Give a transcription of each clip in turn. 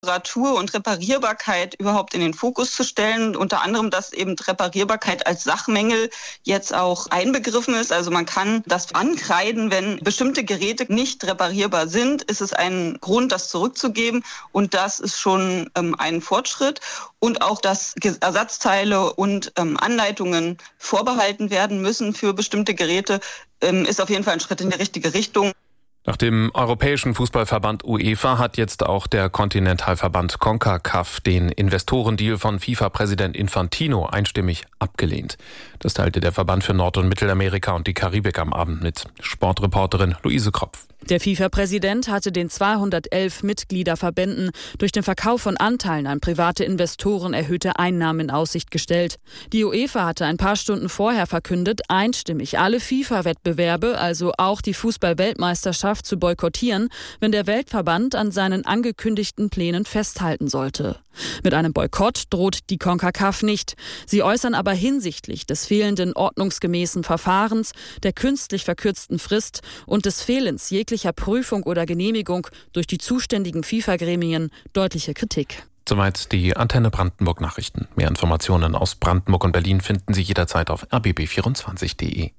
Reparatur und Reparierbarkeit überhaupt in den Fokus zu stellen. Unter anderem, dass eben Reparierbarkeit als Sachmängel jetzt auch einbegriffen ist. Also man kann das ankreiden, wenn bestimmte Geräte nicht reparierbar sind, ist es ein Grund, das zurückzugeben. Und das ist schon ein Fortschritt. Und auch, dass Ersatzteile und Anleitungen vorbehalten werden müssen für bestimmte Geräte, ist auf jeden Fall ein Schritt in die richtige Richtung. Nach dem Europäischen Fußballverband UEFA hat jetzt auch der Kontinentalverband CONCACAF den Investorendeal von FIFA-Präsident Infantino einstimmig abgelehnt. Das teilte der Verband für Nord- und Mittelamerika und die Karibik am Abend mit. Sportreporterin Luise Kropf. Der FIFA-Präsident hatte den 211 Mitgliederverbänden durch den Verkauf von Anteilen an private Investoren erhöhte Einnahmen in Aussicht gestellt. Die UEFA hatte ein paar Stunden vorher verkündet, einstimmig alle FIFA-Wettbewerbe, also auch die Fußball-Weltmeisterschaft, zu boykottieren, wenn der Weltverband an seinen angekündigten Plänen festhalten sollte. Mit einem Boykott droht die CONCACAF nicht. Sie äußern aber hinsichtlich des fehlenden ordnungsgemäßen Verfahrens, der künstlich verkürzten Frist und des Fehlens jeglicher Prüfung oder Genehmigung durch die zuständigen FIFA-Gremien deutliche Kritik. Soweit die Antenne Brandenburg Nachrichten. Mehr Informationen aus Brandenburg und Berlin finden Sie jederzeit auf rbb24.de.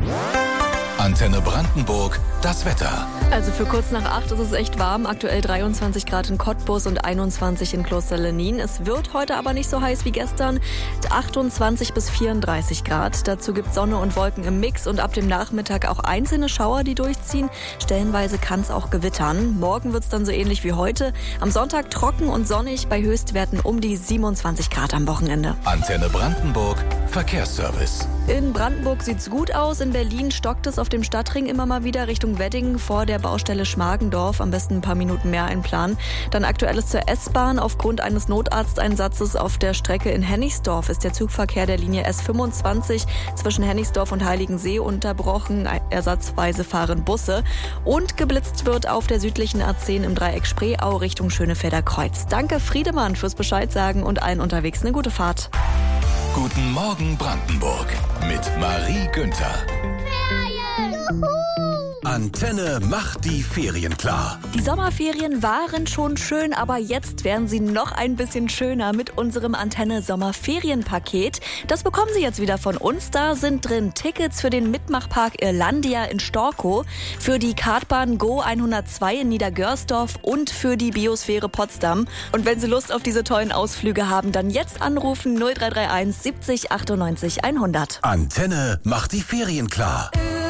Antenne Brandenburg, das Wetter. Also für kurz nach 8 ist es echt warm. Aktuell 23 Grad in Cottbus und 21 in Kloster-Lenin. Es wird heute aber nicht so heiß wie gestern. 28 bis 34 Grad. Dazu gibt es Sonne und Wolken im Mix und ab dem Nachmittag auch einzelne Schauer, die durchziehen. Stellenweise kann es auch gewittern. Morgen wird es dann so ähnlich wie heute. Am Sonntag trocken und sonnig bei Höchstwerten um die 27 Grad am Wochenende. Antenne Brandenburg, Verkehrsservice. In Brandenburg sieht's gut aus. In Berlin stockt es auf dem Stadtring immer mal wieder Richtung Wedding vor der Baustelle Schmargendorf. Am besten ein paar Minuten mehr einplanen. Dann Aktuelles zur S-Bahn. Aufgrund eines Notarzteinsatzes auf der Strecke in Hennigsdorf ist der Zugverkehr der Linie S25 zwischen Hennigsdorf und Heiligensee unterbrochen. Ersatzweise fahren Busse. Und geblitzt wird auf der südlichen A10 im Dreieck Spreeau Richtung Schönefelder Kreuz. Danke Friedemann fürs Bescheid sagen und allen unterwegs eine gute Fahrt. Guten Morgen Brandenburg mit Marie Günther. Antenne macht die Ferien klar. Die Sommerferien waren schon schön, aber jetzt werden sie noch ein bisschen schöner mit unserem Antenne-Sommerferienpaket. Das bekommen Sie jetzt wieder von uns. Da sind drin Tickets für den Mitmachpark Irlandia in Storkow, für die Kartbahn Go 102 in Niedergörsdorf und für die Biosphäre Potsdam. Und wenn Sie Lust auf diese tollen Ausflüge haben, dann jetzt anrufen 0331 70 98 100. Antenne macht die Ferien klar.